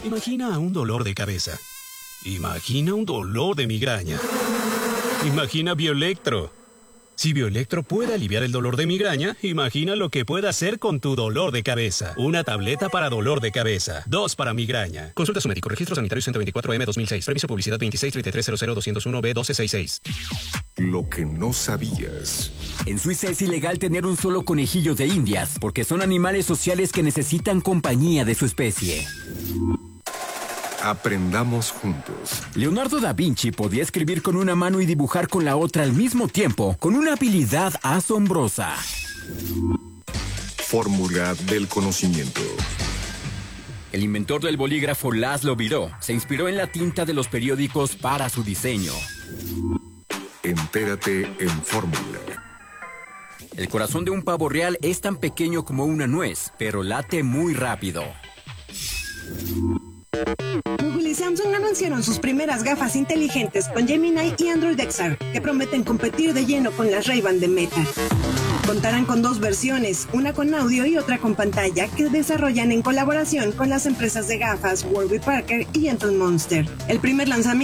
Imagina un dolor de cabeza. Imagina un dolor de migraña. Imagina Bioelectro. Si Bioelectro puede aliviar el dolor de migraña, imagina lo que puede hacer con tu dolor de cabeza. Una tableta para dolor de cabeza. 2 para migraña. Consulta a su médico. Registro sanitario 124M 2006. Permiso publicidad 2633000201B1266. Lo que no sabías. En Suiza es ilegal tener un solo conejillo de indias, porque son animales sociales que necesitan compañía de su especie. Aprendamos juntos. Leonardo da Vinci podía escribir con una mano y dibujar con la otra al mismo tiempo, con una habilidad asombrosa. Fórmula del conocimiento. El inventor del bolígrafo Laszlo Biró se inspiró en la tinta de los periódicos para su diseño. Entérate en Fórmula. El corazón de un pavo real es tan pequeño como una nuez, pero late muy rápido. Google y Samsung anunciaron sus primeras gafas inteligentes con Gemini y Android XR, que prometen competir de lleno con las Ray-Ban de Meta. Contarán con 2 versiones, una con audio y otra con pantalla, que desarrollan en colaboración con las empresas de gafas Warby Parker y Gentle Monster. El primer lanzamiento